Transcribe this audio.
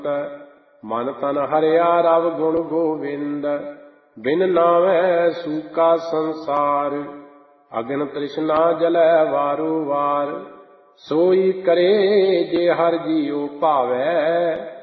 ਮਨ ਤਨ ਹਰਿਆ ਰਵ ਗੁਣ ਗੋਵਿੰਦ। ਬਿਨ ਨਾਵੈ ਸੂਕਾ ਸੰਸਾਰ, ਅਗਨ ਤ੍ਰਿਸ਼ਨਾ ਜਲੈ ਵਾਰੋ ਵਾਰ। ਸੋਈ ਕਰੇ ਜੇ ਹਰਿ ਜੀਉ ਭਾਵੈ,